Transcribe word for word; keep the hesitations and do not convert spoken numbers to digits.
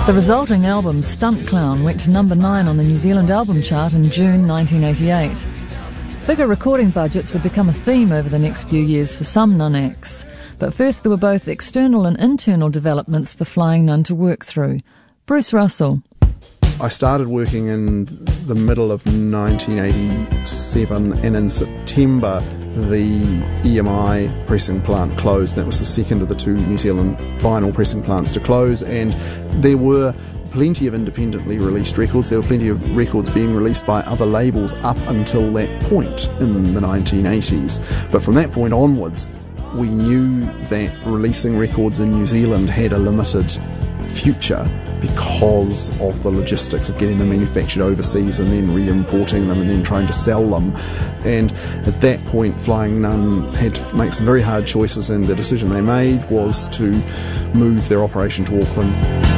The resulting album, Stunt Clown, went to number nine on the New Zealand album chart in June nineteen eighty-eight. Bigger recording budgets would become a theme over the next few years for some Nun acts. But first there were both external and internal developments for Flying Nun to work through. Bruce Russell. I started working in the middle of nineteen eighty-seven, and in September the E M I pressing plant closed. That was the second of the two New Zealand vinyl pressing plants to close, and there were plenty of independently released records. There were plenty of records being released by other labels up until that point in the nineteen eighties. But from that point onwards, we knew that releasing records in New Zealand had a limited future because of the logistics of getting them manufactured overseas and then re-importing them and then trying to sell them. And at that point, Flying Nun had to make some very hard choices, and the decision they made was to move their operation to Auckland.